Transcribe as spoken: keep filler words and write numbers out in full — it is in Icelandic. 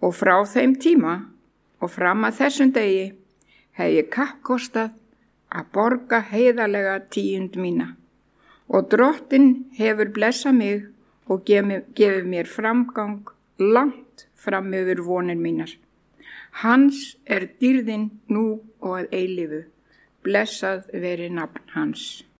Og frá þeim tíma og fram að þessum degi hef ég kappkostað að borga heiðarlega tíund mína. Og Drottinn hefur blessað mig og gefið mér framgang langt fram yfir vonir mínar. Hans er dýrðin nú og að eilífu. Blessað veri nafn hans.